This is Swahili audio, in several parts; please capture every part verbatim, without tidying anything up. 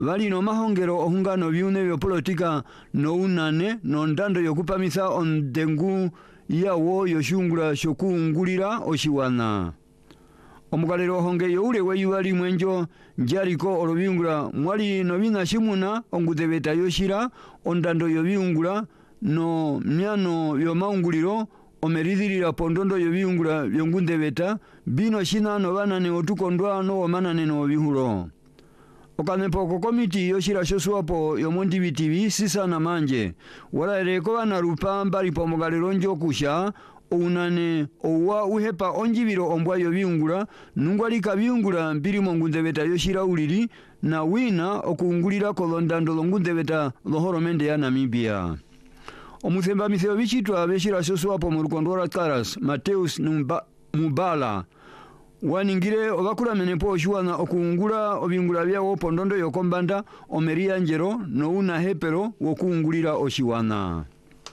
vali no mahongero ohungano viune vyo politika no unane no ndando yokupamisa ondengu yawo yoshungula shokungulira oshiwana. Omukalero honge youle weyuwali mwenjo njariko olobiungula mwali no bina shimuna ongudebeta yoshira ondando yobiungula no myano yomaunguliro omeridhirira pondondo yobiungula byongundebeta bino shina no banane otukondwa no omanane no bihulo. Okanepo komiti yoshira shosuapo yomondibitivi sisa na manje wala ereko bana rupa mbali pomogalero njokusha unane owa uhepa onjibiro ombwa yobiungula nungwalika biungula mbiri mongundebeta yoshira uliri na wina okungulira kolondando longundebeta lohoromende ya Namibia. Omusemba miseo bichitwa beshira shosuapo mu Rukondora Karas Mateus Numba, Mubala waningire obakula menepo oshuana okungula obiungula byawo pondondo yokombanda omeria njero no una hepero wokungulira oshiwana.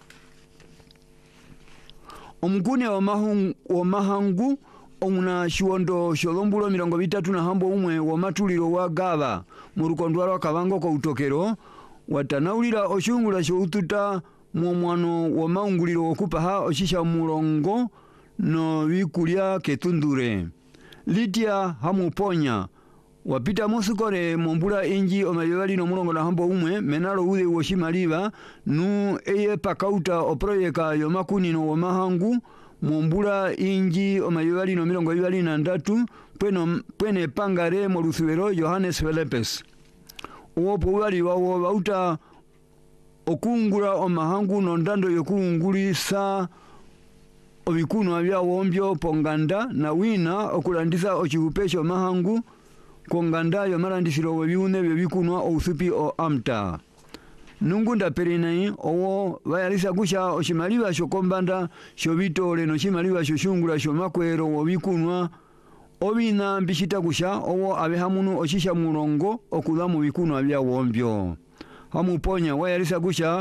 Omukune wa mahangu omuna shiwondo sholombulo mirongo bitatu na hambo umwe wa matuliro wa gaba mu Rukondora wa Kabango ko utokero watanaulira oshungula shoututa mwomwano wa maunguliro okupaha oshisha mulongo no bikulya ketundure. Litia hamuponya wapita musukore mombula inji omayewali no mulongo na hambo umwe menalo ude woshimaliba nu eye pakauta oproyeka yomakuni no wamahangu mombula inji omayewali no milongo yewali na ndatu pweno pwene pangare moruthwero Johannes Felepes. Uwopo wali wawo bauta okungura omahangu no ndando yokungulisa obikuno abya wombyo ponganda na wina okulandisa ochihupesho mahangu konganda yomarandisiro webiune byebikunwa ousupi o amta. Nungunda perinai owo bayalisa kusha oshimaliwa shokombanda shobitole no shimaliwa shoshungula shomakwero wobikunwa obina mbishita kusha owo abehamunu oshisha mulongo okula mu bikunwa bya wombyo. Hamuponya wayalisa kusha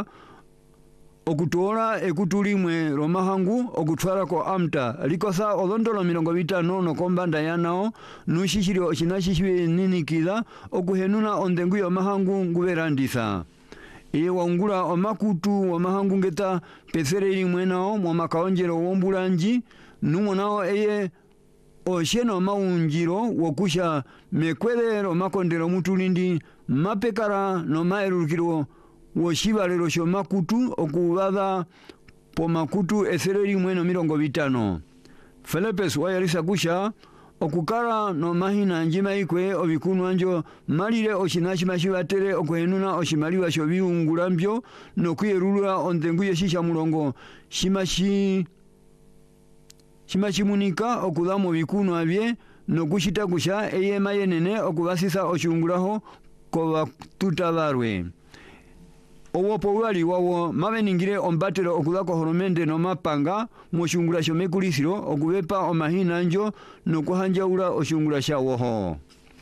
okutola ekutulimwe romahangu okutwara ko amta likosa olondolo mirongo bitano no kombanda yanao nushishiri oshinashishwe ninikila okuhenuna ondengu yomahangu nguberandisa. Iye waungula omakutu wamahangu ngeta pesere ilimwe nao mwamakaonjero wombulanji numonao eye osheno maunjiro wokusha mekwele romakondero mutulindi mapekara no maerukiro woshibalero shomakutu okubada pomakutu esereri mweno mirongo bitano. Felepes wayalisa kusha okukara no mahina njima ikwe obikunwa njo malire oshinashimashibatere okuhenuna oshimaliwa shobiungulambyo no kuyerulwa ondengu yeshisha mulongo shimashi shimashimunika okudamo bikunwa bye no kushita kusha eye mayenene okubasisa oshungulaho koba tutabarwe. Owopo wali wawo mabeningire ombatero okudako horomende no mapanga moshungula shomekulisiro okubepa omahina njo no kuhanjaula oshungula shawoho.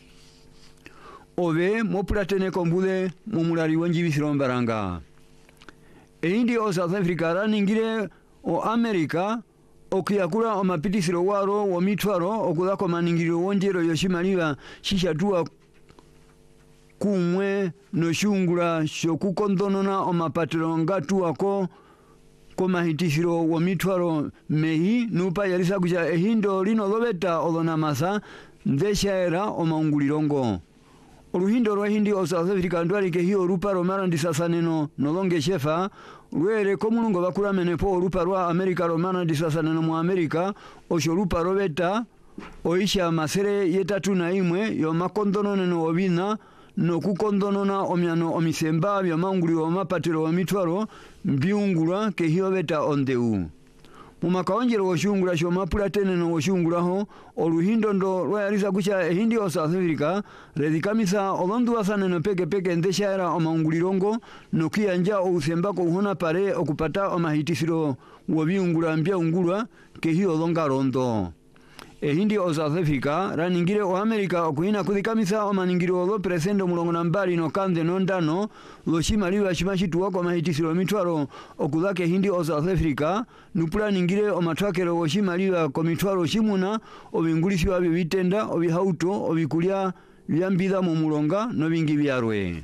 Obe mopulatene kombude mumulari wonjibisiro mbaranga. Eindi o South Africa raningire o Amerika okiyakula omapitisiro waro wo mitwaro okudako maningiro wonjero yoshimaliwa shishatua kumwe no shungula shokukondonona omapatiro ngatu wako komahitisiro wo mitwaro mehi nupa yalisa kuja ehindo lino lobeta olona masa ndeshaera omaungulirongo. Oluhindo rwa hindi o South Africa ndwalike hiyo rupa romara ndisasaneno nolonge shefa lwere komulungo bakula menepo rupa rwa Amerika romara ndisasaneno mu Amerika osho rupa robeta oisha masere yetatu na imwe yo makondononeno obina no kukondonona omyano omisemba bya manguliro omapatiro wa mitwaro mbiungula ke hiyo beta ondeu. Mumakaonjero woshungula shomapulatene no woshungulaho oluhindo ndo lwayalisa kusha ehindi o South Africa redikamisa olondu wasane no peke peke ndeshaera omaungulirongo no kiyanja ousemba ko uhona pare okupata omahitisiro wobiungula mbya ungulwa ke hiyo longa rondo. Ehindi o South Africa raningire o Amerika okuina kudikamisa omaningiro lo presendo mulongo nambari no kande no ndano lo shimaliwa shimashituwa kwa mahitisiro mitwaro okudake hindi o South Africa nupula ningire o matwakero wo shimaliwa ko mitwaro shimuna obingulisi wa bitenda obihauto obikulya byambitha mu mulonga no bingi byarwe.